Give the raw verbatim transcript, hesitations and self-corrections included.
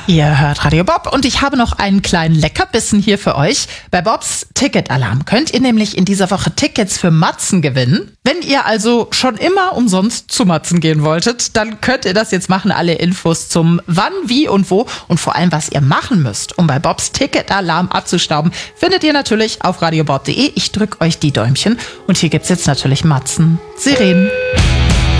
Ihr hört Radio Bob und ich habe noch einen kleinen Leckerbissen hier für euch. Bei Bobs Ticketalarm könnt ihr nämlich in dieser Woche Tickets für Matzen gewinnen. Wenn ihr also schon immer umsonst zu Matzen gehen wolltet, dann könnt ihr das jetzt machen. Alle Infos zum wann, wie und wo und vor allem, was ihr machen müsst, um bei Bobs Ticketalarm abzustauben, findet ihr natürlich auf radiobob punkt de. Ich drücke euch die Däumchen und hier gibt's jetzt natürlich Matzen, Sirenen.